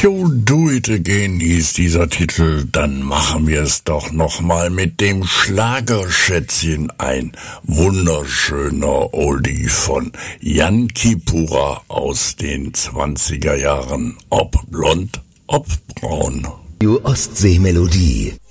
Jo, Do It Again hieß dieser Titel, dann machen wir es doch nochmal mit dem Schlagerschätzchen, ein wunderschöner Oldie von Jan Kipura aus den 20er Jahren, ob blond, ob braun. Radio Ostsee Melodie.